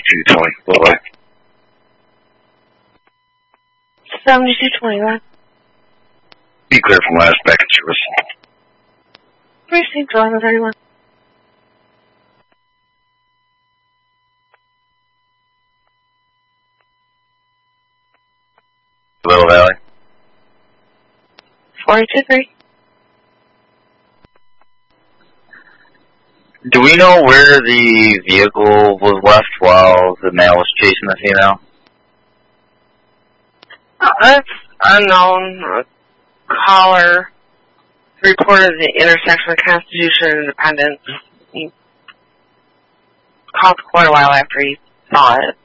7220. Bye-bye. 7221. Be clear from last packet service. Received 1131. Little Valley. 423. Do we know where the vehicle was left while the male was chasing the female? That's unknown. Caller reported the intersection of Constitution and Independence. He called quite a while after he saw it.